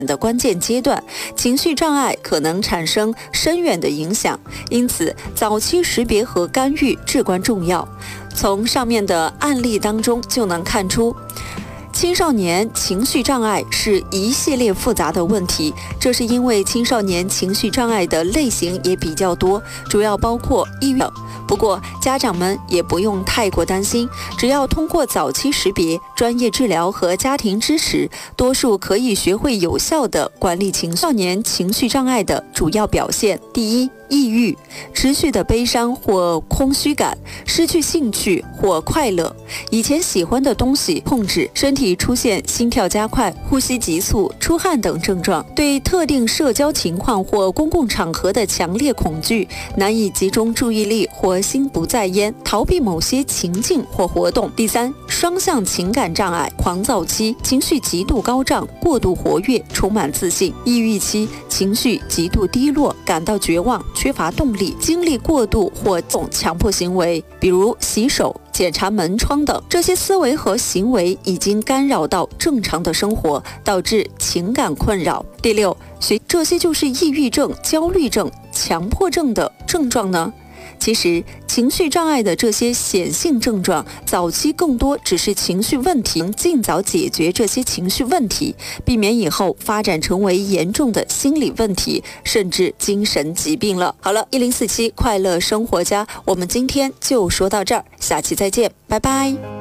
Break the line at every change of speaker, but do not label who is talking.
的关键阶段，情绪障碍可能产生深远的影响，因此早期识别和干预至关重要。从上面的案例当中就能看出，青少年情绪障碍是一系列复杂的问题，这是因为青少年情绪障碍的类型也比较多，主要包括抑郁等。不过，家长们也不用太过担心，只要通过早期识别、专业治疗和家庭支持，多数可以学会有效地管理青少年情绪障碍的主要表现。第一，抑郁，持续的悲伤或空虚感，失去兴趣或快乐，以前喜欢的东西控制，身体出现心跳加快、呼吸急促、出汗等症状，对特定社交情况或公共场合的强烈恐惧，难以集中注意力或心不在焉，逃避某些情境或活动。第三，双向情感障碍，狂躁期，情绪极度高涨，过度活跃，充满自信；抑郁期，情绪极度低落，感到绝望，缺乏动力，经历过度或强迫行为，比如洗手、检查门窗等。这些思维和行为已经干扰到正常的生活，导致情感困扰。第六，这些就是抑郁症、焦虑症、强迫症的症状呢？其实，情绪障碍的这些显性症状，早期更多只是情绪问题，尽早解决这些情绪问题，避免以后发展成为严重的心理问题，甚至精神疾病了。好了，1047快乐生活家，我们今天就说到这儿，下期再见，拜拜。